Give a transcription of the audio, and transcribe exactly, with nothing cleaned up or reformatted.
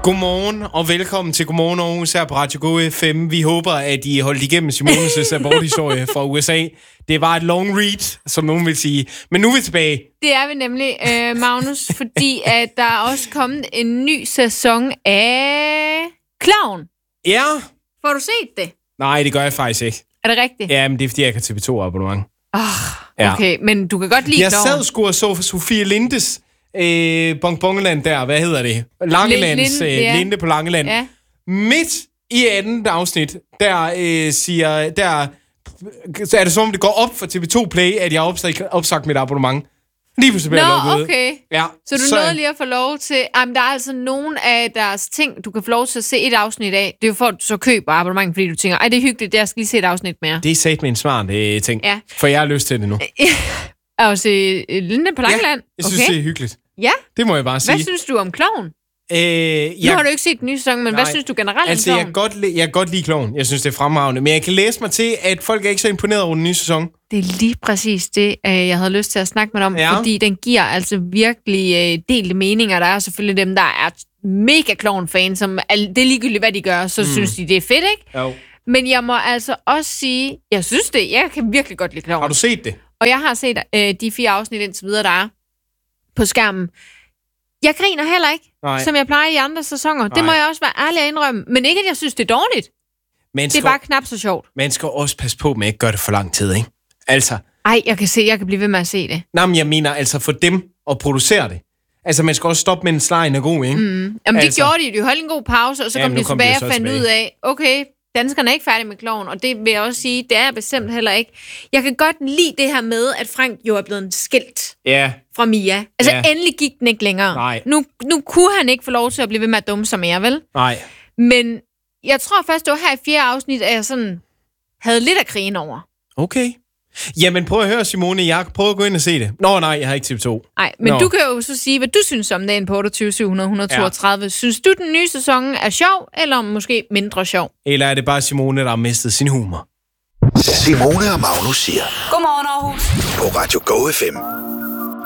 Godmorgen og velkommen til Godmorgen Aarhus her på Radio Go F M. Vi håber, at I holdt igennem Simones aborthistorie fra U S A. Det var et long read, som nogen vil sige. Men nu er vi tilbage. Det er vi nemlig, øh, Magnus, fordi at der er også kommet en ny sæson af Klovn. Ja. Får du set det? Nej, det gør jeg faktisk ikke. Er det rigtigt? Ja, men det er, fordi jeg ikke har T V to abonnement. Oh, okay, ja. Men du kan godt lide Jeg Klovn. sad sgu og så for Sofie Lindes øh, Bonbonland der. Hvad hedder det? Langelands Linde, øh, ja. Linde på Langeland. Ja. Midt i andet afsnit, der øh, siger... Der, så er det som om, det går op for T V to Play, at jeg har opsagt, opsagt mit abonnement. Lige pludselig bliver jeg lukket ud. okay. Ja, så du så... nåede lige at få lov til... Jamen, der er altså nogle af deres ting, du kan få lov til at se et afsnit af. Det er jo for, at du så køber abonnement, fordi du tænker, ej, det er hyggeligt, jeg skal lige se et afsnit mere. Det er sat med en smart øh, ting, ja. For jeg har lyst til det nu. Og se Linde på Langeland? Ja, jeg synes, okay. det er hyggeligt. Ja. Det må jeg bare sige. Hvad synes du om Klovn? Øh, jeg... Nu har du ikke set den nye sæson, men nej. Hvad synes du generelt altså, om Klovn? Jeg kan godt, jeg kan godt lide Klovn. Jeg synes, det er fremragende. Men jeg kan læse mig til, at folk er ikke så imponeret over den nye sæson. Det er lige præcis det, jeg havde lyst til at snakke med dig om, ja. Fordi den giver altså virkelig delte meninger. Der er selvfølgelig dem, der er mega Klovn-fans, som det er ligegyldigt, hvad de gør, så mm. synes de, det er fedt, ikke? Jo. Men jeg må altså også sige, jeg synes det, jeg kan virkelig godt lide Klovn. Har du set det? Og jeg har set øh, de fire afsnit indtil videre, der er på skærmen. Jeg griner heller ikke, Nej. som jeg plejer i andre sæsoner. Nej. Det må jeg også være ærlig at indrømme. Men ikke, at jeg synes, det er dårligt. Man skal, det er bare knap så sjovt. Man skal også passe på med at ikke gøre det for lang tid, ikke? Altså. Ej, jeg kan se, jeg kan blive ved med at se det. Nej, men jeg mener altså for dem at producere det. Altså, man skal også stoppe med en slegen er god, ikke? Mm. Jamen, det altså. gjorde de. De holdt en god pause, og så Jamen, kom de tilbage de og fandt tilbage. ud af, okay, danskerne er ikke færdige med Klovn, og det vil jeg også sige, det er jeg bestemt heller ikke. Jeg kan godt lide det her med, at Frank jo er blevet skilt ja. fra Mia. Altså, ja. endelig gik den ikke længere. Nej. Nu, nu kunne han ikke få lov til at blive ved med at dumme sig mere, vel? Nej. Men jeg tror først, det var her i fjerde afsnit, at jeg sådan havde lidt af krigen over. Okay. Jamen, prøv at høre, Simone. Jeg prøver at gå ind og se det. Nå, nej, jeg har ikke T V to. Nej, men Nå. du kan jo så sige, hvad du synes om den på otteogtyve syv hundrede et hundrede toogtredive. Ja. Synes du, den nye sæson er sjov, eller måske mindre sjov? Eller er det bare Simone, der har mistet sin humor? Simone og Magnus siger... Godmorgen, Aarhus. På Radio Go F M.